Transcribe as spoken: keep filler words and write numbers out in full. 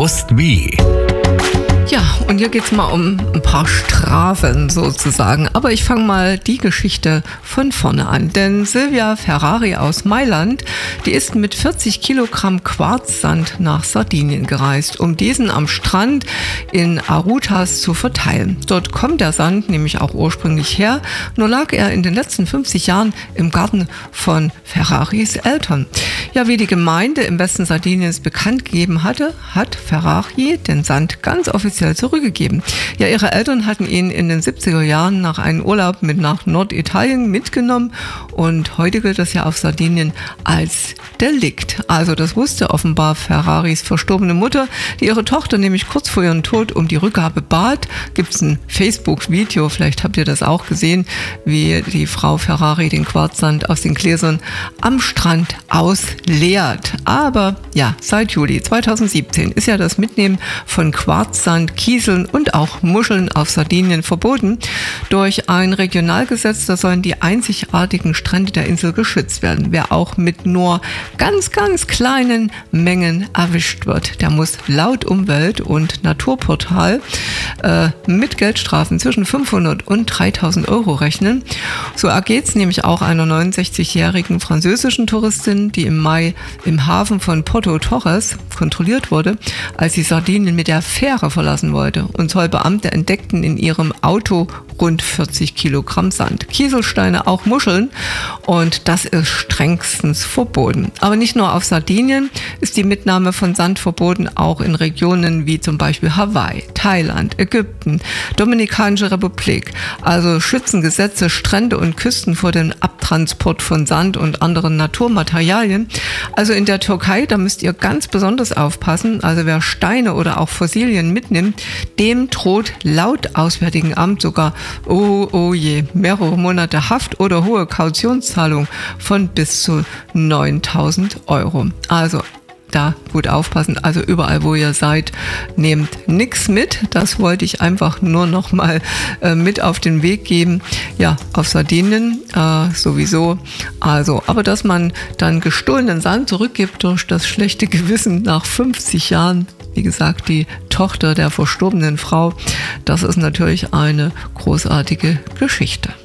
Gewusst wie. Ja, und hier geht's mal um ein paar Strafen sozusagen. Aber ich fange mal die Geschichte von vorne an. Denn Silvia Ferrari aus Mailand, die ist mit vierzig Kilogramm Quarzsand nach Sardinien gereist, um diesen am Strand in Arutas zu verteilen. Dort kommt der Sand nämlich auch ursprünglich her, nur lag er in den letzten fünfzig Jahren im Garten von Ferraris Eltern. Ja, wie die Gemeinde im Westen Sardiniens bekannt gegeben hatte, hat Ferrari den Sand ganz offiziell zurückgegeben. Ja, ihre Eltern hatten ihn in den siebziger Jahren nach einem Urlaub mit nach Norditalien mitgenommen und heute gilt das ja auf Sardinien als Delikt. Also das wusste offenbar Ferraris verstorbene Mutter, die ihre Tochter nämlich kurz vor ihrem Tod um die Rückgabe bat. Gibt es ein Facebook-Video, vielleicht habt ihr das auch gesehen, wie die Frau Ferrari den Quarzsand aus den Gläsern am Strand ausleert. Aber ja, seit Juli zweitausendsiebzehn ist ja das Mitnehmen von Quarzsand, Kieseln und auch Muscheln auf Sardinien verboten. Durch ein Regionalgesetz, da sollen die einzigartigen Strände der Insel geschützt werden. Wer auch mit nur ganz, ganz kleinen Mengen erwischt wird, der muss laut Umwelt- und Naturportal äh, mit Geldstrafen zwischen fünfhundert und dreitausend Euro rechnen. So ergeht es nämlich auch einer neunundsechzigjährigen französischen Touristin, die im Mai im Hafen von Porto Torres kontrolliert wurde, als sie Sardinien mit der Fähre verlassen wollte. Und Zollbeamte entdeckten in ihrem Auto rund vierzig Kilogramm Sand, Kieselsteine, auch Muscheln, und das ist strengstens verboten. Aber nicht nur auf Sardinien ist die Mitnahme von Sand verboten, auch in Regionen wie zum Beispiel Hawaii, Thailand, Ägypten, Dominikanische Republik. Also schützen Gesetze Strände und Küsten vor dem Abtransport von Sand und anderen Naturmaterialien. Also in der Türkei, da müsst ihr ganz besonders aufpassen. Also wer Steine oder auch Fossilien mitnimmt, dem droht laut Auswärtigen Amt sogar, oh, oh je, mehrere Monate Haft oder hohe Kautionszahlung von bis zu neuntausend Euro. Also da gut aufpassen. Also überall, wo ihr seid, nehmt nichts mit. Das wollte ich einfach nur noch mal äh, mit auf den Weg geben. Ja, auf Sardinien äh, sowieso. Also, aber dass man dann gestohlenen Sand zurückgibt durch das schlechte Gewissen nach fünfzig Jahren, wie gesagt, die Tochter der verstorbenen Frau, das ist natürlich eine großartige Geschichte.